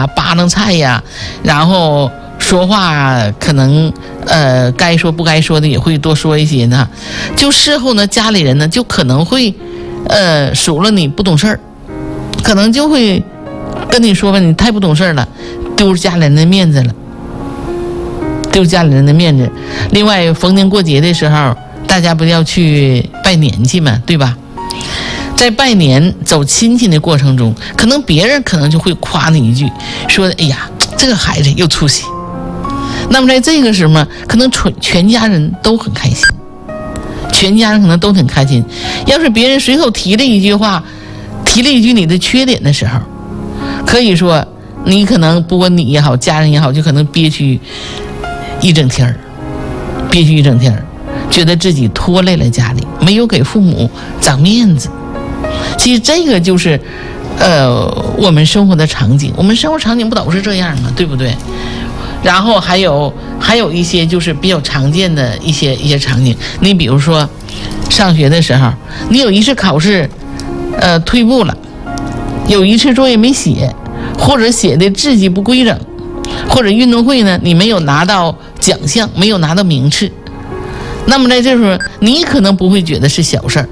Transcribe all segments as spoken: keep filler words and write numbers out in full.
扒拉菜呀，然后说话可能呃该说不该说的也会多说一些呢。就事后呢，家里人呢就可能会呃数落你不懂事儿，可能就会跟你说吧，你太不懂事儿了，丢家里人的面子了，丢家里人的面子。另外，逢年过节的时候，大家不要去拜年去嘛，对吧？在拜年走亲戚的过程中，可能别人可能就会夸你一句，说哎呀，这个孩子有出息。那么在这个时候呢，可能全全家人都很开心，全家人可能都很开心。要是别人随口提了一句话，提了一句你的缺点的时候，可以说你可能不管你也好，家人也好，就可能憋屈一整天儿，憋屈一整天儿，觉得自己拖累了家里，没有给父母长面子。其实这个就是呃我们生活的场景，我们生活场景不都是这样吗？对不对？然后还有还有一些就是比较常见的一些一些场景，你比如说上学的时候，你有一次考试呃退步了，有一次作业没写，或者写的字迹不规整，或者运动会呢你没有拿到奖项，没有拿到名次，那么在这时候你可能不会觉得是小事儿，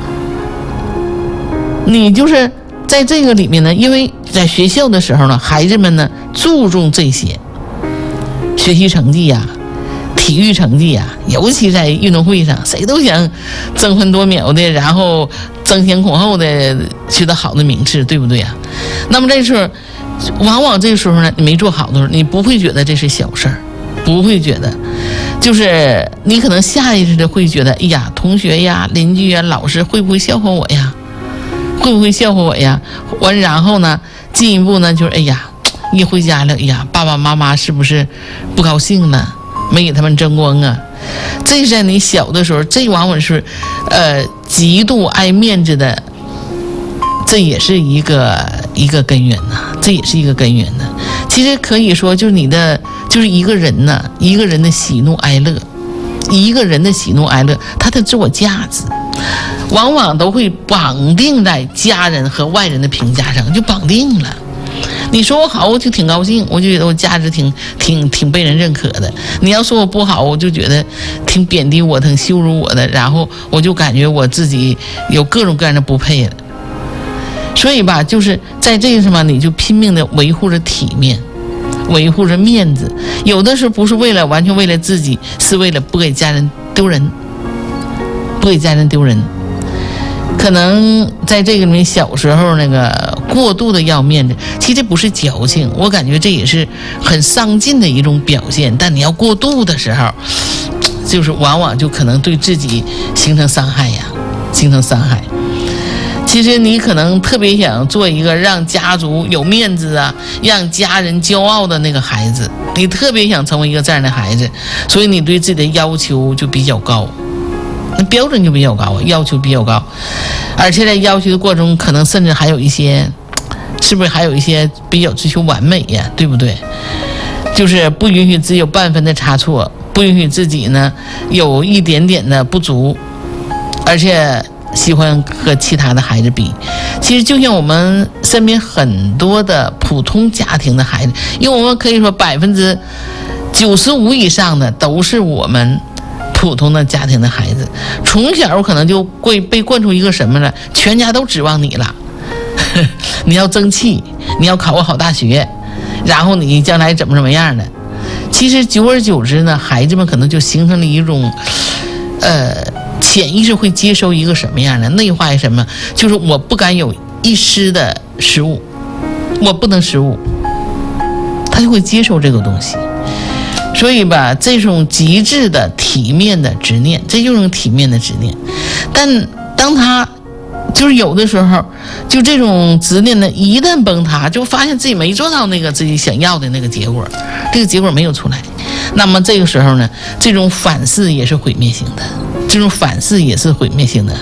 你就是在这个里面呢，因为在学校的时候呢，孩子们呢注重这些学习成绩呀、体育成绩呀，尤其在运动会上，谁都想争分夺秒的，然后争先恐后的取得好的名次，对不对呀？那么这时候，往往这个时候呢，你没做好的时候，你不会觉得这是小事儿，不会觉得，就是你可能下意识的会觉得，哎呀，同学呀、邻居呀、老师会不会笑话我呀？会不会笑话我呀？完，然后呢，进一步呢，就是哎呀，一回家了，哎呀，爸爸妈妈是不是不高兴了？没给他们争光啊？这是在你小的时候，这往往是，呃，极度爱面子的，这也是一个一个根源呐，这也是一个根源呐。其实可以说，就是你的，就是一个人呐，一个人的喜怒哀乐，一个人的喜怒哀乐，他的自我价值，往往都会绑定在家人和外人的评价上，就绑定了。你说我好，我就挺高兴，我就觉得我价值挺挺挺被人认可的。你要说我不好，我就觉得挺贬低我、挺羞辱我的，然后我就感觉我自己有各种各样的不配了。所以吧，就是在这个什么，你就拼命的维护着体面，维护着面子。有的时候不是为了完全为了自己，是为了不给家人丢人，不给家人丢人。可能在这个里面，小时候那个过度的要面子，其实不是矫情，我感觉这也是很上进的一种表现。但你要过度的时候，就是往往就可能对自己形成伤害呀，形成伤害。其实你可能特别想做一个让家族有面子啊，让家人骄傲的那个孩子，你特别想成为一个这样的孩子，所以你对自己的要求就比较高。标准就比较高，要求比较高，而且在要求的过程中，可能甚至还有一些，是不是还有一些比较追求完美呀？对不对？就是不允许自己有半分的差错，不允许自己呢有一点点的不足，而且喜欢和其他的孩子比。其实就像我们身边很多的普通家庭的孩子，因为我们可以说百分之九十五以上的都是我们普通的家庭的孩子，从小可能就会被灌输一个什么呢？全家都指望你了，你要争气，你要考个好大学，然后你将来怎么怎么样的。其实久而久之呢，孩子们可能就形成了一种，呃，潜意识会接收一个什么样的内化什么，就是我不敢有一丝的失误，我不能失误，他就会接受这个东西。所以吧，这种极致的体面的执念，这就是体面的执念。但当他就是有的时候，就这种执念呢，一旦崩塌，就发现自己没做到那个自己想要的那个结果，这个结果没有出来，那么这个时候呢，这种反噬也是毁灭性的，这种反噬也是毁灭性的。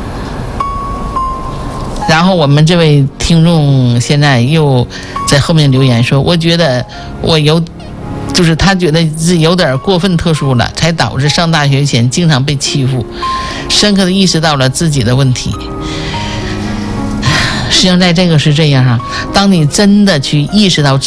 然后我们这位听众现在又在后面留言说，我觉得我有。就是他觉得自己有点过分特殊了，才导致上大学前经常被欺负，深刻的意识到了自己的问题。实际上在这个是这样哈，当你真的去意识到自